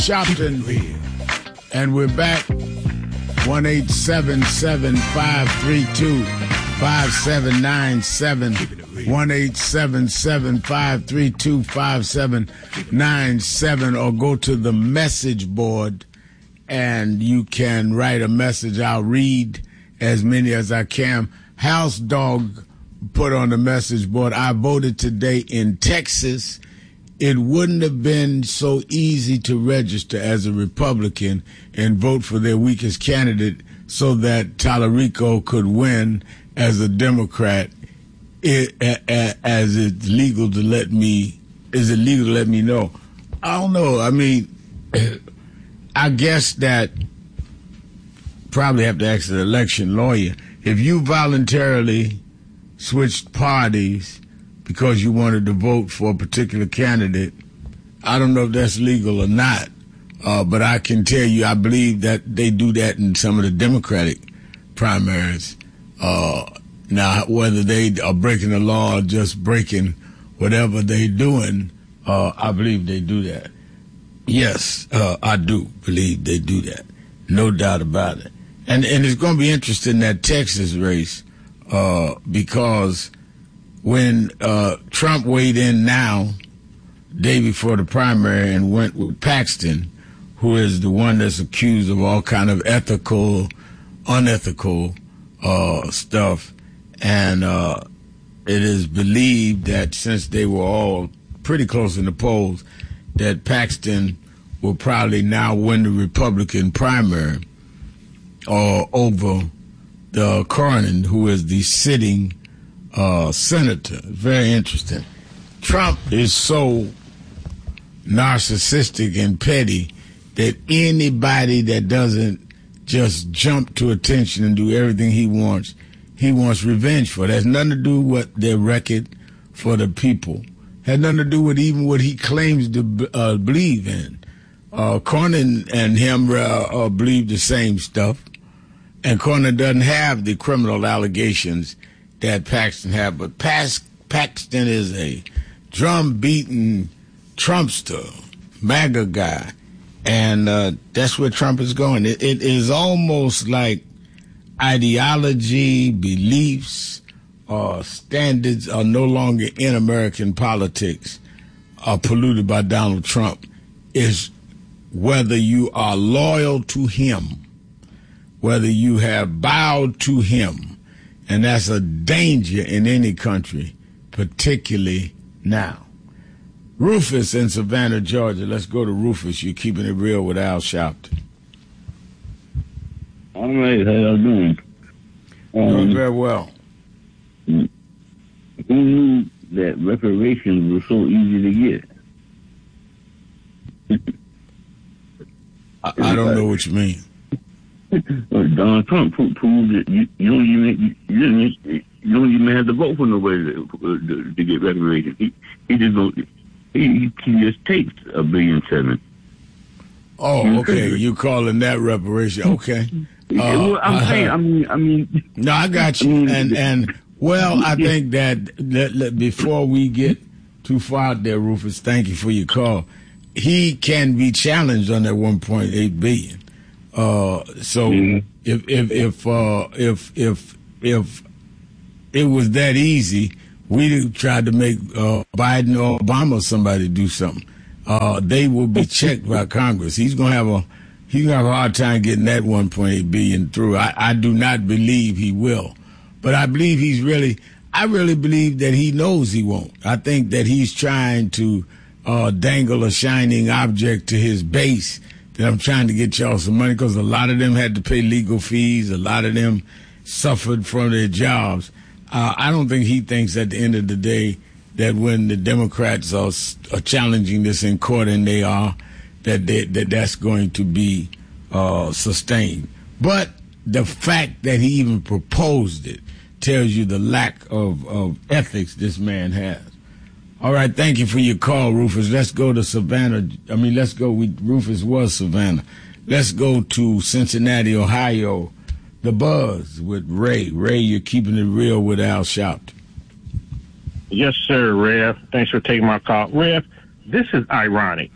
Shopton, and we're back. 1-877-532-5797. 1-877-532-5797, or go to the message board and you can write a message. I'll read as many as I can. House Dog put on the message board, I voted today in Texas. It wouldn't have been so easy to register as a Republican and vote for their weakest candidate so that Tallarico could win as a Democrat. Is it legal to let me know? I don't know. I mean, I guess that probably have to ask the election lawyer. If you voluntarily switched parties because you wanted to vote for a particular candidate, I don't know if that's legal or not. But I can tell you, I believe that they do that in some of the Democratic primaries. Now, whether they are breaking the law or just breaking whatever they're doing, I believe they do that. Yes, I do believe they do that. No doubt about it. And it's going to be interesting, that Texas race, because when Trump weighed in now, day before the primary, and went with Paxton, who is the one that's accused of all kind of ethical, unethical stuff. And it is believed that since they were all pretty close in the polls, that Paxton will probably now win the Republican primary over the Cornyn, who is the sitting senator. Very interesting. Trump is so narcissistic and petty that anybody that doesn't just jump to attention and do everything he wants revenge for. It has nothing to do with their record for the people. Has nothing to do with even what he claims to believe in. Cornyn and him believe the same stuff, and Cornyn doesn't have the criminal allegations that Paxton had, but Paxton is a drum-beating Trumpster, MAGA guy, and that's where Trump is going. It is almost like ideology, beliefs, standards are no longer in American politics, are polluted by Donald Trump. Is whether you are loyal to him, whether you have bowed to him, and that's a danger in any country, particularly now. Rufus in Savannah, Georgia. Let's go to Rufus. You're keeping it real with Al Sharpton. All right, how y'all doing? Doing very well. Who knew that reparations were so easy to get? I don't know what you mean. Donald Trump proved that you don't even have to vote for nobody to get reparations. He just takes $1.7 billion. Oh, okay. You calling that reparation? Okay. Well, I'm saying. I mean. No, I got you. I think that before we get too far out there, Rufus, thank you for your call. He can be challenged on that $1.8 billion. If it was that easy, we'd tried to make Biden or Obama or somebody do something. They will be checked by Congress. He's gonna have a hard time getting that $1.8 billion through. I do not believe he will, but I believe I really believe that he knows he won't. I think that he's trying to dangle a shining object to his base, that I'm trying to get y'all some money, because a lot of them had to pay legal fees. A lot of them suffered from their jobs. I don't think he thinks at the end of the day that when the Democrats are challenging this in court, and they are, that's going to be sustained. But the fact that he even proposed it tells you the lack of ethics this man has. All right, thank you for your call, Rufus. Let's go to Savannah. Rufus was Savannah. Let's go to Cincinnati, Ohio. The Buzz with Ray. Ray, you're keeping it real with Al Sharpton. Yes, sir, Rev. Thanks for taking my call. Rev, this is ironic.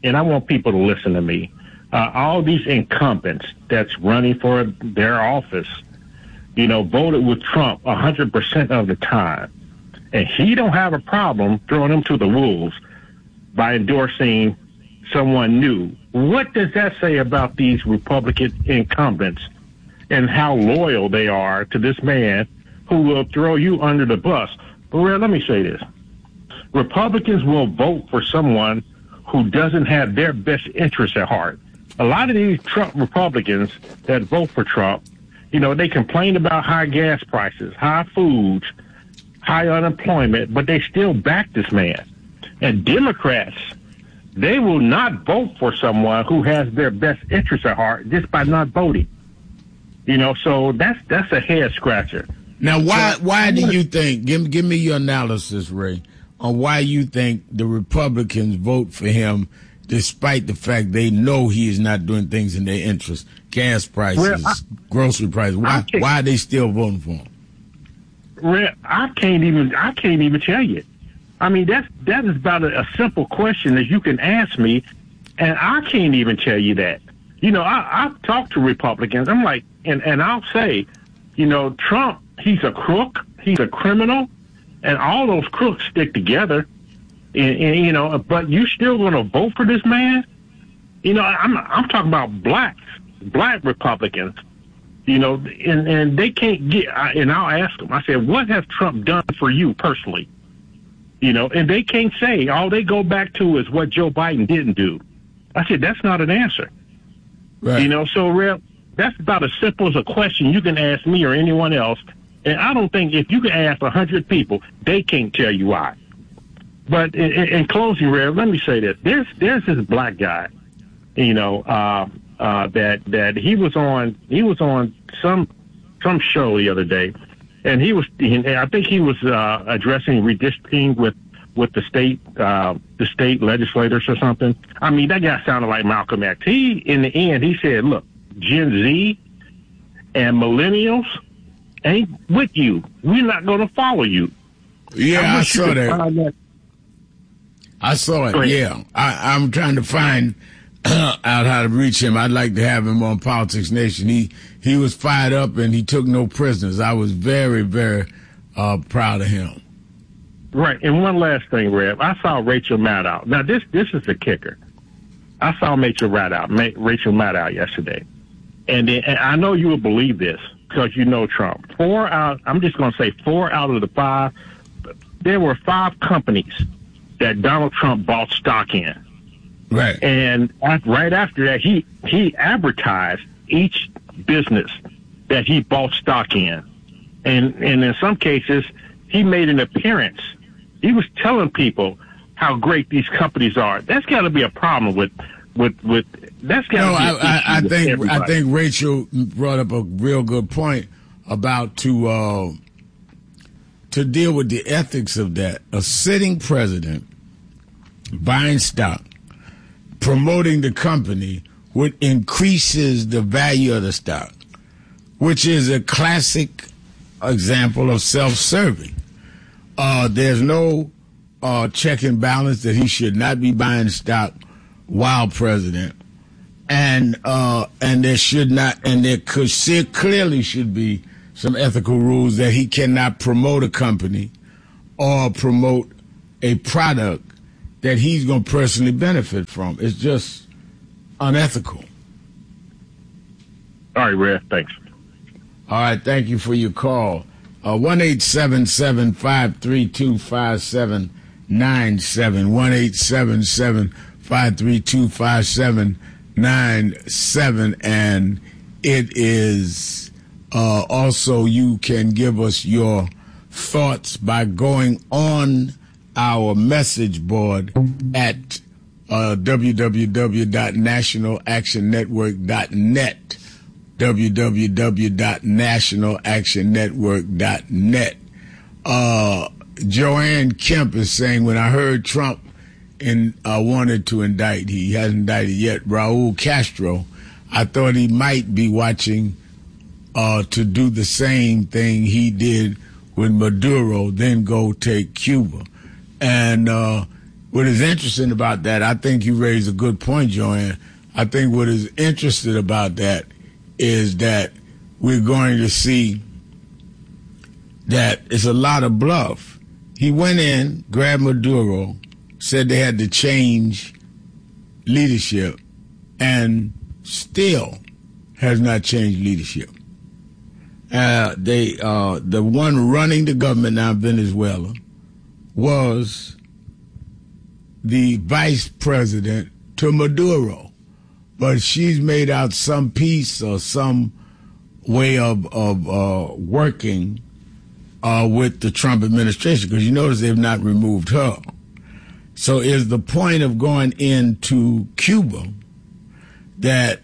and I want people to listen to me. All these incumbents that's running for their office, voted with Trump 100% of the time. And he don't have a problem throwing them to the wolves by endorsing someone new. What does that say about these Republican incumbents and how loyal they are to this man who will throw you under the bus? But let me say this. Republicans will vote for someone who doesn't have their best interests at heart. A lot of these Trump Republicans that vote for Trump, they complain about high gas prices, high foods, high unemployment, but they still back this man. And Democrats, they will not vote for someone who has their best interests at heart just by not voting. So that's a head scratcher. Now, why do you think? Give me your analysis, Ray, on why you think the Republicans vote for him, despite the fact they know he is not doing things in their interest, gas prices, grocery prices. Why are they still voting for him? I can't even tell you. I mean, that is about a simple question that you can ask me, and I can't even tell you that. I've talked to Republicans. I'm like, and I'll say, Trump, he's a crook, he's a criminal, and all those crooks stick together. And but you still going to vote for this man? I'm talking about black Republicans. And they can't get. And I'll ask them. I said, what has Trump done for you personally? And they can't say. All they go back to is what Joe Biden didn't do. I said, that's not an answer. Right. So that's about as simple as a question you can ask me or anyone else. And I don't think if you can ask 100 people, they can't tell you why. But in closing, Rev, let me say this. There's this black guy, that he was on some show the other day, and I think he was addressing redistricting with the state legislators or something. I mean, that guy sounded like Malcolm X. In the end, he said, look, Gen Z and millennials ain't with you. We're not going to follow you. Yeah, I saw that. I saw it, yeah. I'm trying to find out how to reach him. I'd like to have him on Politics Nation. He was fired up and he took no prisoners. I was very, very proud of him. Right, and one last thing, Rev. I saw Rachel Maddow. Now, this is the kicker. I saw Rachel Maddow yesterday. And I know you will believe this because you know Trump. I'm just going to say 4 out of the 5, there were 5 companies that Donald Trump bought stock in. Right. And right after that, he advertised each business that he bought stock in. And in some cases, he made an appearance. He was telling people how great these companies are. That's got to be a problem with that's got to be I think Rachel brought up a real good point about to deal with the ethics of that. A sitting president buying stock, promoting the company, what increases the value of the stock, which is a classic example of self-serving. There's no check and balance that he should not be buying stock while president, and there should not, and there clearly should be some ethical rules that he cannot promote a company or promote a product that he's going to personally benefit from. It's just unethical. All right, Red, thanks. All right, thank you for your call. 1-877-532-5797. 1-877-532-5797. And it is also, you can give us your thoughts by going on our message board at www.nationalactionnetwork.net. www.nationalactionnetwork.net. Joanne Kemp is saying, when I heard Trump wanted to indict, he hasn't indicted yet, Raul Castro, I thought he might be watching to do the same thing he did with Maduro, then go take Cuba. And what is interesting about that, I think you raised a good point, Joanne. I think what is interesting about that is that we're going to see that it's a lot of bluff. He went in, grabbed Maduro, said they had to change leadership, and still has not changed leadership. The one running the government now in Venezuela was the vice president to Maduro, but she's made out some piece or some way of working with the Trump administration, because you notice they've not removed her. So is the point of going into Cuba that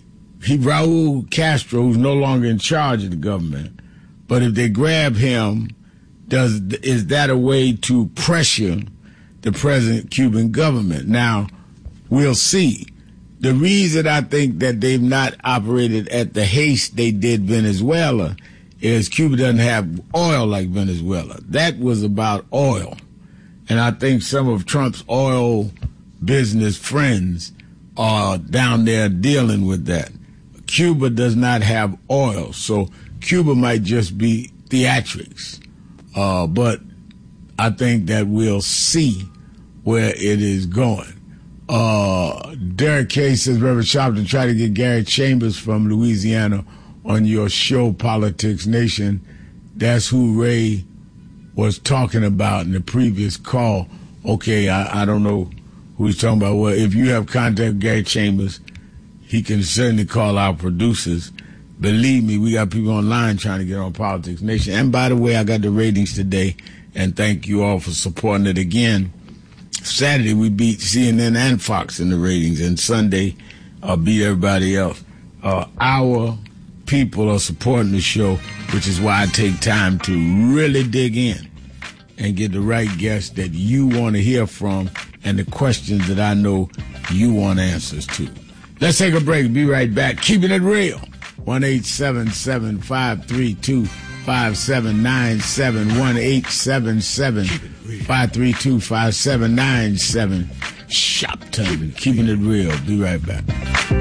Raul Castro, who's no longer in charge of the government, but if they grab him, is that a way to pressure the present Cuban government? Now, we'll see. The reason I think that they've not operated at the haste they did Venezuela is Cuba doesn't have oil like Venezuela. That was about oil. And I think some of Trump's oil business friends are down there dealing with that. Cuba does not have oil, so Cuba might just be theatrics. But I think that we'll see where it is going. Derek K says, Reverend Sharpton, try to get Gary Chambers from Louisiana on your show, Politics Nation. That's who Ray was talking about in the previous call. Okay, I don't know who he's talking about. Well, if you have contact with Gary Chambers, he can certainly call our producers. Believe me, we got people online trying to get on Politics Nation. And by the way, I got the ratings today, and thank you all for supporting it again. Saturday, we beat CNN and Fox in the ratings, and Sunday, beat everybody else. Our people are supporting the show, which is why I take time to really dig in and get the right guests that you want to hear from and the questions that I know you want answers to. Let's take a break. Be right back. Keeping it real. 1-877-532-5797. 1-877-532-5797. Shopton. Keeping it real. Be right back.